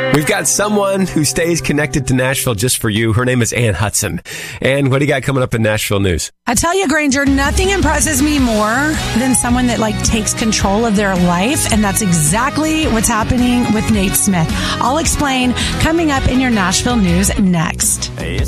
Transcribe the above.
We've got someone who stays connected to Nashville just for you. Her name is Ann Hudson. And what do you got coming up in Nashville news? I tell you, Granger, nothing impresses me more than someone that takes control of their life. And that's exactly what's happening with Nate Smith. I'll explain coming up in your Nashville news next.